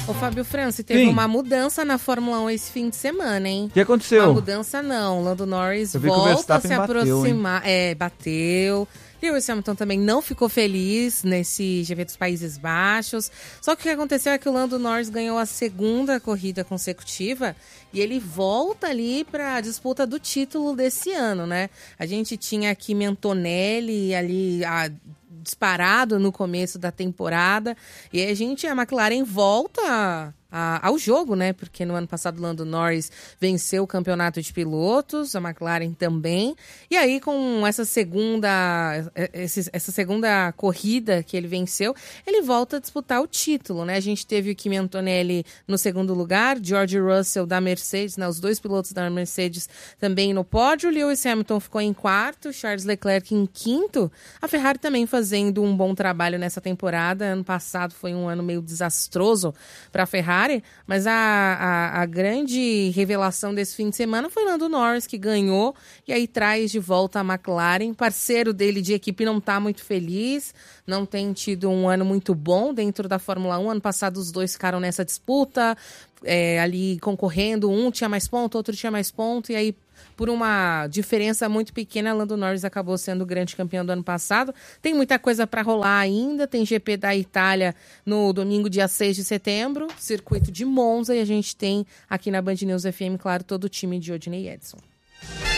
Ô, Fábio França, teve uma mudança na Fórmula 1 esse fim de semana, hein? O que aconteceu? Uma mudança não. Lando Norris volta a se aproximar. Bateu. Lewis Hamilton também não ficou feliz nesse GP dos Países Baixos. Só que o que aconteceu é que o Lando Norris ganhou a segunda corrida consecutiva e ele volta ali para a disputa do título desse ano, né? A gente tinha aqui Antonelli ali disparado no começo da temporada e a McLaren volta ao jogo, né? Porque no ano passado o Lando Norris venceu o campeonato de pilotos, a McLaren também. E aí, com essa segunda corrida que ele venceu, ele volta a disputar o título, né? A gente teve o Kimi Antonelli no segundo lugar, George Russell da Mercedes, né? Os dois pilotos da Mercedes também no pódio. Lewis Hamilton ficou em quarto, Charles Leclerc em quinto. A Ferrari também fazendo um bom trabalho nessa temporada. Ano passado foi um ano meio desastroso para a Ferrari. Mas a grande revelação desse fim de semana foi Lando Norris, que ganhou e aí traz de volta a McLaren. Parceiro dele de equipe não está muito feliz, não tem tido um ano muito bom dentro da Fórmula 1. Ano passado os dois ficaram nessa disputa, ali concorrendo, um tinha mais ponto, outro tinha mais ponto, e aí por uma diferença muito pequena, Lando Norris acabou sendo o grande campeão do ano passado. Tem muita coisa para rolar ainda, tem GP da Itália no domingo, dia 6 de setembro, circuito de Monza, e a gente tem aqui na Band News FM, claro, todo o time de Odinei Edson.